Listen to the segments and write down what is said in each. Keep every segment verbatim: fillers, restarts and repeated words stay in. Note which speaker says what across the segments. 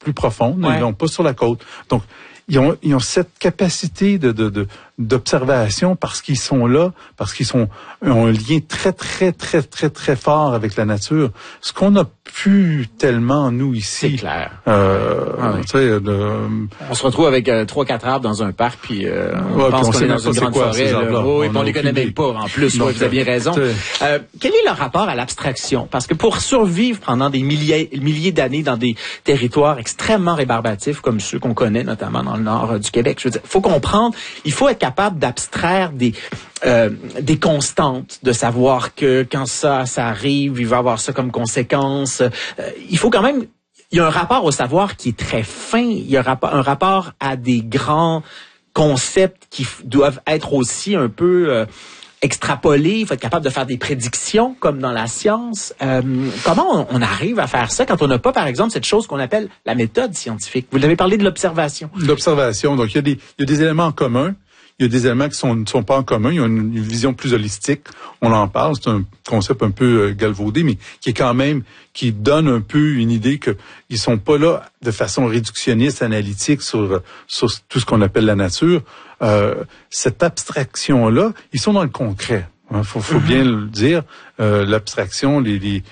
Speaker 1: plus profondes,
Speaker 2: ouais.
Speaker 1: ils l'ont pas sur la côte. Donc, ils ont, ils ont cette capacité de, de, de, d'observation parce qu'ils sont là, parce qu'ils sont, ont un lien très, très, très, très, très fort avec la nature. Ce qu'on n'a plus tellement, nous, ici.
Speaker 2: C'est clair.
Speaker 1: Euh,
Speaker 2: ah oui.
Speaker 1: tu sais, de,
Speaker 2: on se retrouve avec euh, trois, quatre arbres dans un parc, puis euh, on
Speaker 1: ouais,
Speaker 2: pense
Speaker 1: puis on
Speaker 2: qu'on est dans une grande
Speaker 1: quoi,
Speaker 2: forêt. Là. Oh, et on, on les connaît même pas, en plus. Donc, ouais, vous avez bien raison. Euh, quel est le rapport à l'abstraction? Parce que pour survivre pendant des milliers, milliers d'années dans des territoires extrêmement rébarbatifs, comme ceux qu'on connaît, notamment dans le nord euh, du Québec, je veux dire, faut comprendre, il faut être capable d'abstraire des euh, des constantes, de savoir que quand ça, ça arrive, il va avoir ça comme conséquence. Euh, il faut quand même, il y a un rapport au savoir qui est très fin. Il y a un rapport, un rapport à des grands concepts qui f- doivent être aussi un peu euh, extrapolés. Il faut être capable de faire des prédictions, comme dans la science. Euh, comment on, on arrive à faire ça quand on n'a pas, par exemple, cette chose qu'on appelle la méthode scientifique? Vous l'avez parlé de l'observation.
Speaker 1: L'observation. Donc, il y a des, il y a des éléments en commun. Il y a des éléments qui sont, ne sont pas en commun. Il y a une, une vision plus holistique. On en parle. C'est un concept un peu euh, galvaudé, mais qui est quand même, qui donne un peu une idée que ils sont pas là de façon réductionniste, analytique sur, sur tout ce qu'on appelle la nature. Euh, cette abstraction-là, ils sont dans le concret. Il faut, faut mm-hmm. bien le dire. Euh, l'abstraction, les, les,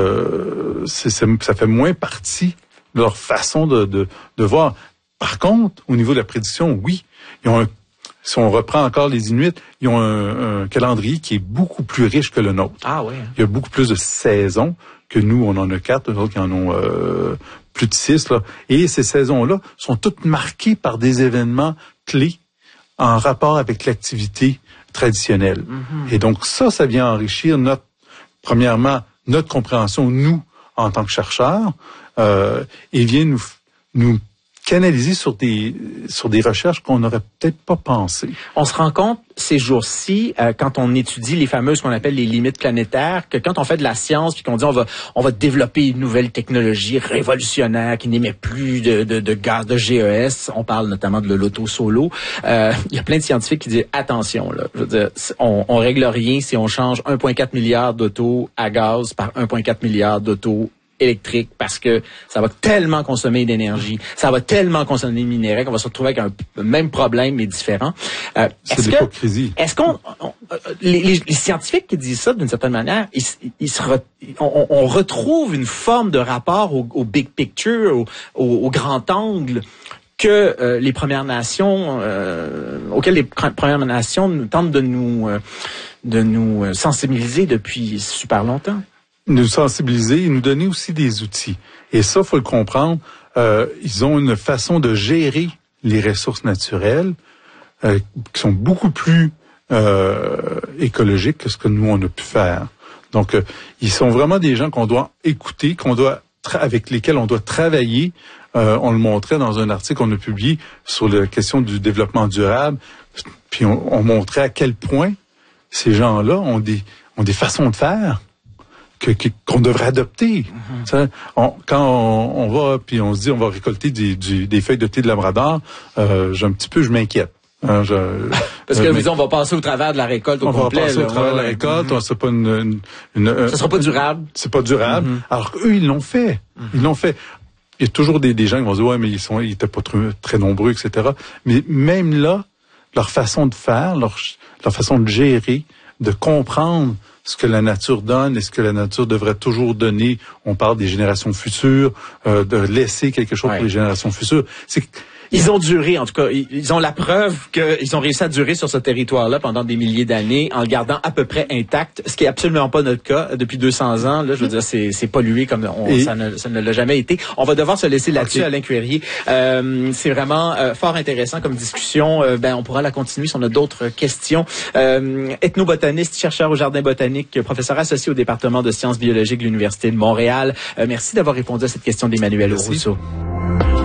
Speaker 1: euh, c'est, c'est, ça fait moins partie de leur façon de, de, de voir. Par contre, au niveau de la prédiction, oui, ils ont un si on reprend encore les Inuits, ils ont un, un calendrier qui est beaucoup plus riche que le nôtre.
Speaker 2: Ah oui.
Speaker 1: Il y a beaucoup plus de saisons que nous, on en a quatre, eux autres, ils en ont euh, plus de six. Là. Et ces saisons-là sont toutes marquées par des événements clés en rapport avec l'activité traditionnelle. Mm-hmm. Et donc ça, ça vient enrichir notre, premièrement, notre compréhension, nous, en tant que chercheurs, euh, et vient nous, nous canaliser sur des sur des recherches qu'on n'aurait peut-être pas pensé.
Speaker 2: On se rend compte ces jours-ci, euh, quand on étudie les fameuses qu'on appelle les limites planétaires, que quand on fait de la science puis qu'on dit on va on va développer une nouvelle technologie révolutionnaire qui n'émet plus de, de, de gaz de G E S, on parle notamment de l'auto-solo, euh, il y a plein de scientifiques qui disent attention là, je veux dire, on, on règle rien si on change un virgule quatre milliard d'autos à gaz par un virgule quatre milliard d'autos électrique, parce que ça va tellement consommer d'énergie, ça va tellement consommer de minerais qu'on va se retrouver avec un même problème mais différent.
Speaker 1: Euh, c'est de l'hypocrisie.
Speaker 2: Est-ce qu'on, on, les, les, les scientifiques qui disent ça d'une certaine manière, ils, ils se, re, on, on retrouve une forme de rapport au, au big picture, au, au, au grand angle que euh, les Premières Nations, euh, auxquelles les Premières Nations nous, tentent de nous, euh, de nous sensibiliser depuis super longtemps.
Speaker 1: Nous sensibiliser et nous donner aussi des outils. Et ça, faut le comprendre, euh, ils ont une façon de gérer les ressources naturelles euh, qui sont beaucoup plus euh, écologiques que ce que nous, on a pu faire. Donc, euh, ils sont vraiment des gens qu'on doit écouter, qu'on doit tra- avec lesquels on doit travailler. Euh, on le montrait dans un article qu'on a publié sur la question du développement durable. Puis on, on montrait à quel point ces gens-là ont des, ont des façons de faire Que, que, qu'on devrait adopter. Mm-hmm. On, quand on, on va puis on se dit on va récolter des, du, des feuilles de thé de Labrador, euh, j'ai un petit peu je m'inquiète. Hein, je,
Speaker 2: Parce que euh, mais, on va passer au travers de la récolte au
Speaker 1: on
Speaker 2: complet.
Speaker 1: On va passer
Speaker 2: là,
Speaker 1: au travers
Speaker 2: ouais,
Speaker 1: de la récolte. Mm-hmm. C'est pas une, une, une, une
Speaker 2: ça sera pas durable.
Speaker 1: C'est pas durable. Mm-hmm. Alors qu'eux ils l'ont fait. Mm-hmm. Ils l'ont fait. Il y a toujours des, des gens qui vont se dire ouais mais ils sont ils étaient pas très, très nombreux et cetera. Mais même là leur façon de faire, leur leur façon de gérer, de comprendre ce que la nature donne et ce que la nature devrait toujours donner. On parle des générations futures, euh, de laisser quelque chose ouais. pour les générations futures. C'est
Speaker 2: Ils ont duré, en tout cas, ils ont la preuve qu'ils ont réussi à durer sur ce territoire-là pendant des milliers d'années en le gardant à peu près intact, ce qui est absolument pas notre cas depuis deux cents ans. Là, je veux dire, c'est, c'est pollué comme on, Et... ça, ne, ça ne l'a jamais été. On va devoir se laisser là-dessus, okay. Alain Cuerrier. Euh, c'est vraiment euh, fort intéressant comme discussion. Euh, ben, on pourra la continuer si on a d'autres questions. Euh, ethnobotaniste, chercheur au Jardin botanique, professeur associé au département de sciences biologiques de l'Université de Montréal. Euh, merci d'avoir répondu à cette question d'Emmanuel Rousseau.